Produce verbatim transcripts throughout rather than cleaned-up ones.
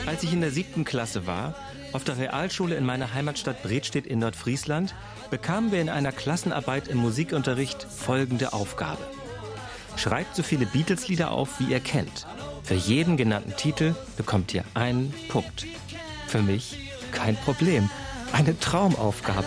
Als ich in der siebten Klasse war, auf der Realschule in meiner Heimatstadt Bredstedt in Nordfriesland, bekamen wir in einer Klassenarbeit im Musikunterricht folgende Aufgabe. Schreibt so viele Beatles-Lieder auf, wie ihr kennt. Für jeden genannten Titel bekommt ihr einen Punkt. Für mich kein Problem. Eine Traumaufgabe.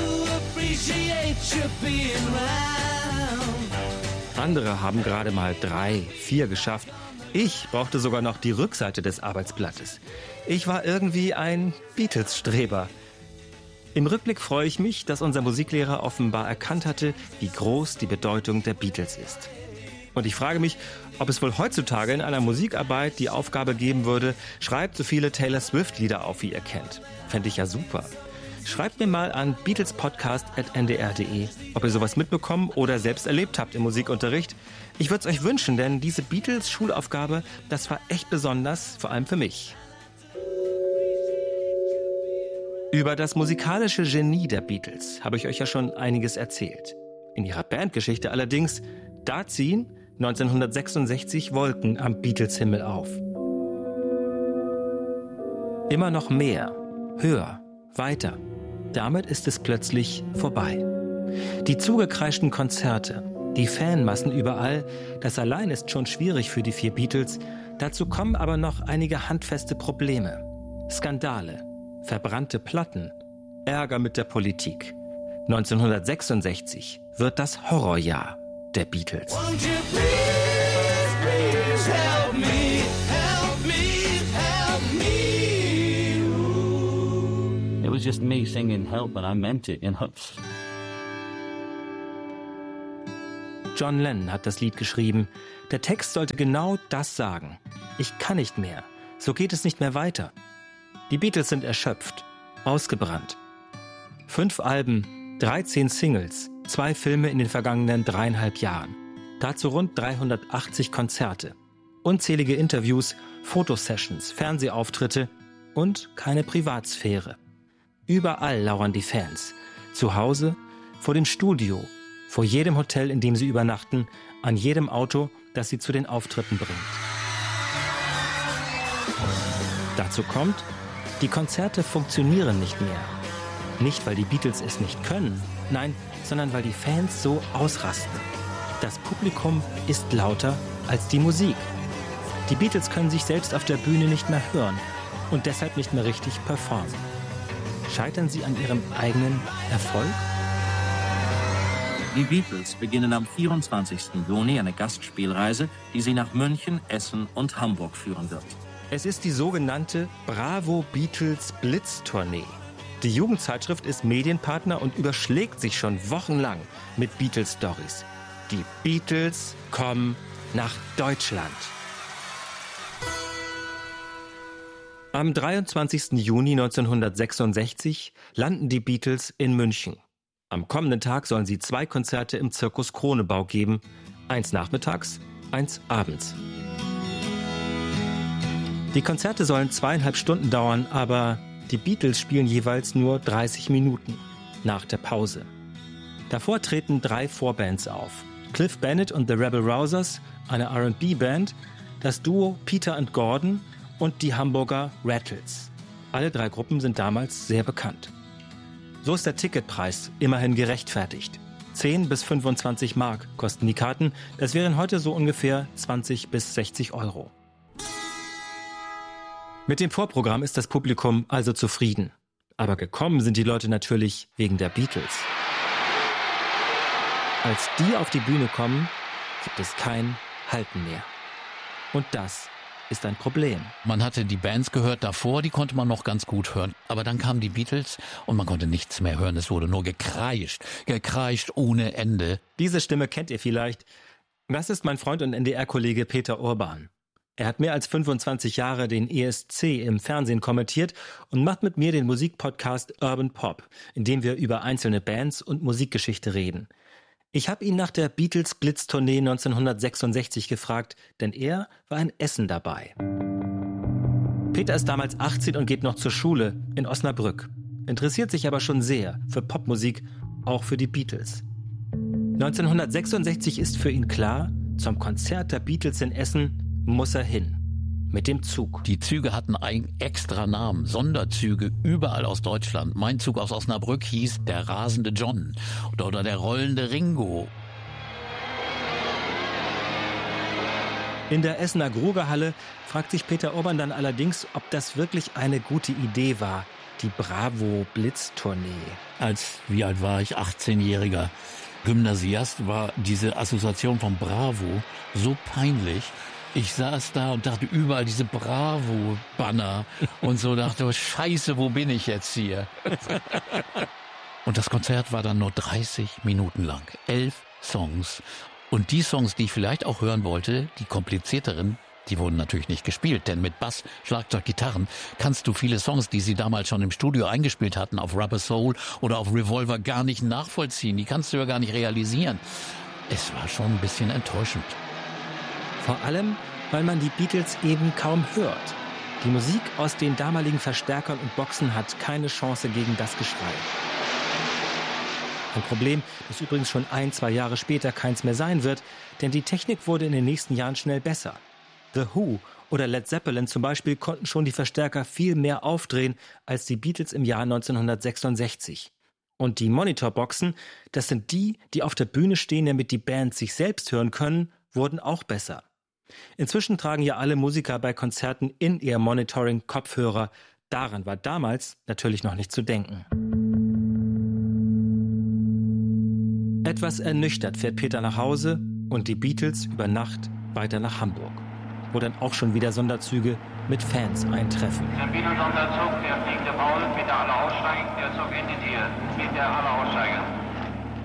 Andere haben gerade mal drei, vier geschafft. Ich brauchte sogar noch die Rückseite des Arbeitsblattes. Ich war irgendwie ein Beatles-Streber. Im Rückblick freue ich mich, dass unser Musiklehrer offenbar erkannt hatte, wie groß die Bedeutung der Beatles ist. Und ich frage mich, ob es wohl heutzutage in einer Musikarbeit die Aufgabe geben würde, schreibt so viele Taylor Swift-Lieder auf, wie ihr kennt. Fände ich ja super. Schreibt mir mal an beatlespodcast at n d r punkt d e, ob ihr sowas mitbekommen oder selbst erlebt habt im Musikunterricht. Ich würde es euch wünschen, denn diese Beatles-Schulaufgabe, das war echt besonders, vor allem für mich. Über das musikalische Genie der Beatles habe ich euch ja schon einiges erzählt. In ihrer Bandgeschichte allerdings, da ziehen neunzehnhundertsechsundsechzig Wolken am Beatles-Himmel auf. Immer noch mehr, höher, weiter. Damit ist es plötzlich vorbei. Die zugekreischten Konzerte, die Fanmassen überall, das allein ist schon schwierig für die vier Beatles. Dazu kommen aber noch einige handfeste Probleme. Skandale, verbrannte Platten, Ärger mit der Politik. neunzehnhundertsechsundsechzig wird das Horrorjahr der Beatles. Won't you please, please help me, help me, help me. It was just me singing help, and I meant it, you know. John Lennon hat das Lied geschrieben. Der Text sollte genau das sagen. Ich kann nicht mehr. So geht es nicht mehr weiter. Die Beatles sind erschöpft, ausgebrannt. Fünf Alben, dreizehn Singles, zwei Filme in den vergangenen dreieinhalb Jahren. Dazu rund dreihundertachtzig Konzerte, unzählige Interviews, Fotosessions, Fernsehauftritte und keine Privatsphäre. Überall lauern die Fans. Zu Hause, vor dem Studio, vor jedem Hotel, in dem sie übernachten, an jedem Auto, das sie zu den Auftritten bringt. Dazu kommt, die Konzerte funktionieren nicht mehr. Nicht, weil die Beatles es nicht können, nein, sondern weil die Fans so ausrasten. Das Publikum ist lauter als die Musik. Die Beatles können sich selbst auf der Bühne nicht mehr hören und deshalb nicht mehr richtig performen. Scheitern sie an ihrem eigenen Erfolg? Die Beatles beginnen am vierundzwanzigsten Juni eine Gastspielreise, die sie nach München, Essen und Hamburg führen wird. Es ist die sogenannte Bravo Beatles Blitz-Tournee. Die Jugendzeitschrift ist Medienpartner und überschlägt sich schon wochenlang mit Beatles-Stories. Die Beatles kommen nach Deutschland. Am dreiundzwanzigsten Juni neunzehnhundertsechsundsechzig landen die Beatles in München. Am kommenden Tag sollen sie zwei Konzerte im Zirkus Kronebau geben. Eins nachmittags, eins abends. Die Konzerte sollen zweieinhalb Stunden dauern, aber die Beatles spielen jeweils nur dreißig Minuten nach der Pause. Davor treten drei Vorbands auf. Cliff Bennett und The Rebel Rousers, eine R and B-Band, das Duo Peter and Gordon und die Hamburger Rattles. Alle drei Gruppen sind damals sehr bekannt. So ist der Ticketpreis immerhin gerechtfertigt. zehn bis fünfundzwanzig Mark kosten die Karten. Das wären heute so ungefähr zwanzig bis sechzig Euro. Mit dem Vorprogramm ist das Publikum also zufrieden. Aber gekommen sind die Leute natürlich wegen der Beatles. Als die auf die Bühne kommen, gibt es kein Halten mehr. Und das ist ein Problem. Man hatte die Bands gehört davor, die konnte man noch ganz gut hören. Aber dann kamen die Beatles und man konnte nichts mehr hören. Es wurde nur gekreischt, gekreischt ohne Ende. Diese Stimme kennt ihr vielleicht. Das ist mein Freund und N D R-Kollege Peter Urban. Er hat mehr als fünfundzwanzig Jahre den E S C im Fernsehen kommentiert und macht mit mir den Musikpodcast Urban Pop, in dem wir über einzelne Bands und Musikgeschichte reden. Ich habe ihn nach der Beatles-Blitz-Tournee neunzehnhundertsechsundsechzig gefragt, denn er war in Essen dabei. Peter ist damals achtzehn und geht noch zur Schule in Osnabrück, interessiert sich aber schon sehr für Popmusik, auch für die Beatles. neunzehnhundertsechsundsechzig ist für ihn klar, zum Konzert der Beatles in Essen muss er hin. mit dem Zug. Die Züge hatten einen extra Namen, Sonderzüge, überall aus Deutschland. Mein Zug aus Osnabrück hieß der rasende John oder der rollende Ringo. In der Essener Grugerhalle fragt sich Peter Urban dann allerdings, ob das wirklich eine gute Idee war, die Bravo-Blitz-Tournee. Als, wie alt war ich, achtzehnjähriger Gymnasiast, war diese Assoziation von Bravo so peinlich. Ich saß da und dachte überall diese Bravo-Banner und so dachte, oh, Scheiße, wo bin ich jetzt hier? Und das Konzert war dann nur dreißig Minuten lang. Elf Songs. Und die Songs, die ich vielleicht auch hören wollte, die komplizierteren, die wurden natürlich nicht gespielt, denn mit Bass, Schlagzeug, Gitarren kannst du viele Songs, die sie damals schon im Studio eingespielt hatten, auf Rubber Soul oder auf Revolver gar nicht nachvollziehen. Die kannst du ja gar nicht realisieren. Es war schon ein bisschen enttäuschend. Vor allem, weil man die Beatles eben kaum hört. Die Musik aus den damaligen Verstärkern und Boxen hat keine Chance gegen das Geschrei. Ein Problem, das übrigens schon ein, zwei Jahre später keins mehr sein wird, denn die Technik wurde in den nächsten Jahren schnell besser. The Who oder Led Zeppelin zum Beispiel konnten schon die Verstärker viel mehr aufdrehen als die Beatles im Jahr neunzehnhundertsechsundsechzig. Und die Monitorboxen, das sind die, die auf der Bühne stehen, damit die Bands sich selbst hören können, wurden auch besser. Inzwischen tragen ja alle Musiker bei Konzerten in ihr Monitoring Kopfhörer. Daran war damals natürlich noch nicht zu denken. Etwas ernüchtert fährt Peter nach Hause und die Beatles über Nacht weiter nach Hamburg, wo dann auch schon wieder Sonderzüge mit Fans eintreffen. Der Beatles-Sonderzug, der fliegende Paul, bitte alle aussteigen, der Zug endet hier, bitte alle aussteigen.